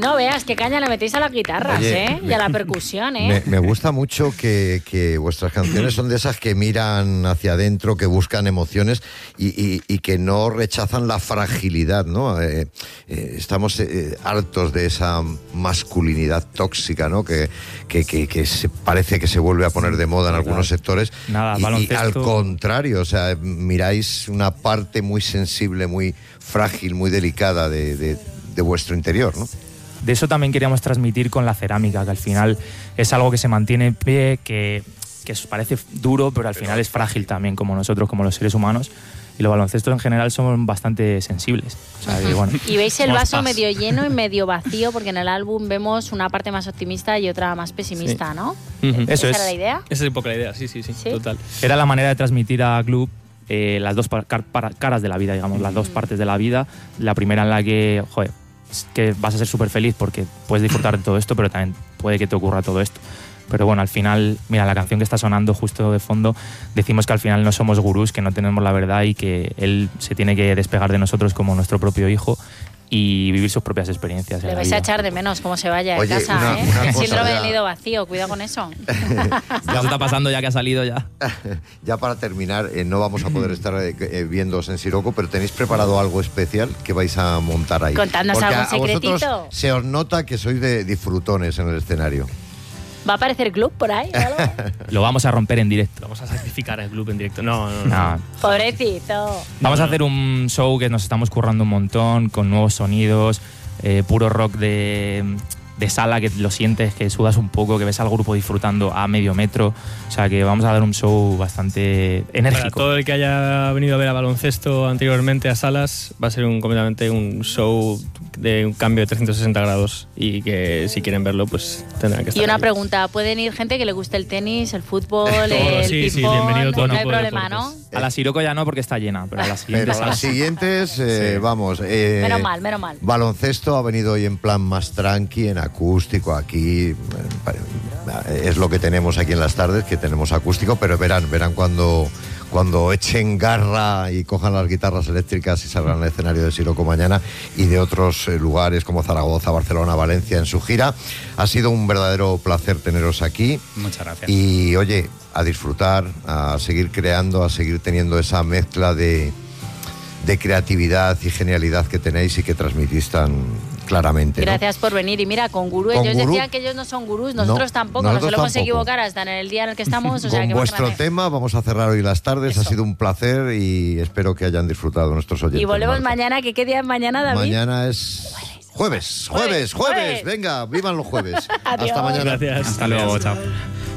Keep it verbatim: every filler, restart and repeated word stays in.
No veas qué caña le metéis a las guitarras, Oye, ¿eh? Me, y a la percusión, ¿eh? Me, me gusta mucho que, que vuestras canciones son de esas que miran hacia adentro, que buscan emociones y, y, y que no rechazan la fragilidad, ¿no? Eh, eh, estamos eh, hartos de esa masculinidad tóxica, ¿no? Que, que, que, que se, parece que se vuelve a poner de moda en algunos sectores. Nada, y, baloncesto. y al contrario, o sea, miráis una parte muy sensible, muy frágil, muy delicada de, de, de vuestro interior, ¿no? De eso también queríamos transmitir con la cerámica, que al final es algo que se mantiene en pie, que, que parece duro, pero al final es frágil también, como nosotros, como los seres humanos. Y los baloncestos en general son bastante sensibles. O sea, que, bueno, y veis el vaso medio lleno y medio vacío, porque en el álbum vemos una parte más optimista y otra más pesimista, sí. ¿no? Uh-huh. ¿Esa es era la idea? Esa es un poco la idea, sí, sí, sí, ¿Sí? total. Era la manera de transmitir a Club eh, las dos par- par- caras de la vida, digamos, las dos partes de la vida. La primera en la que, joder, que vas a ser súper feliz porque puedes disfrutar de todo esto, pero también puede que te ocurra todo esto. Pero bueno, al final, mira, la canción que está sonando justo de fondo, decimos que al final no somos gurús, que no tenemos la verdad y que él se tiene que despegar de nosotros como nuestro propio hijo y vivir sus propias experiencias. Le vais a echar de menos cómo se vaya Oye, de casa, una, ¿eh? una El síndrome ya... del nido vacío, cuidado con eso. Ya se está pasando ya que ha salido ya. Ya para terminar, eh, no vamos a poder estar eh, viéndoos en Siroco, pero tenéis preparado algo especial que vais a montar ahí. Contadnos Porque algún a, a vosotros secretito. se os nota que sois de disfrutones en el escenario. ¿Va a aparecer Club por ahí? Lo vamos a romper en directo. Vamos a sacrificar el Club en directo. No, no, no. no. Pobrecito. Vamos a hacer un show que nos estamos currando un montón, con nuevos sonidos, eh, puro rock de, de sala, que lo sientes, que sudas un poco, que ves al grupo disfrutando a medio metro. O sea que vamos a dar un show bastante enérgico. Para todo el que haya venido a ver a baloncesto anteriormente a salas, va a ser un, completamente un show de un cambio de trescientos sesenta grados y que si quieren verlo pues tendrán que estar Y una ahí. pregunta, ¿pueden ir gente que le guste el tenis, el fútbol, Todo, el sí, sí, ping-pong? bienvenido todo no hay tipo de problema, deportes. ¿no? A la Siroco ya no porque está llena, pero a las siguientes... Pero las siguientes, eh, sí. vamos... Eh, menos mal, menos mal. Baloncesto ha venido hoy en plan más tranqui, en acústico, aquí... Eh, es lo que tenemos aquí en las tardes, que tenemos acústico, pero verán, verán cuando... cuando echen garra y cojan las guitarras eléctricas y salgan al escenario de Siroco mañana y de otros eh, lugares como Zaragoza, Barcelona, Valencia en su gira. Ha sido un verdadero placer teneros aquí. Muchas gracias. Y oye, a disfrutar, a seguir creando, a seguir teniendo esa mezcla de, de creatividad y genialidad que tenéis y que transmitís tan claramente. Gracias ¿no? por venir. Y mira, con gurú, Con ellos gurú, decían que ellos no son gurús, nosotros no, tampoco, nosotros nos solemos tampoco. equivocar hasta en el día en el que estamos. O sea, Con que vuestro grande. tema vamos a cerrar hoy las tardes. Eso. Ha sido un placer y espero que hayan disfrutado nuestros oyentes. Y volvemos Marta. mañana, que ¿qué día es mañana, David? Mañana es jueves, jueves, jueves. Jueves. Venga, vivan los jueves. Adiós. Hasta mañana. Gracias. Hasta luego, chao.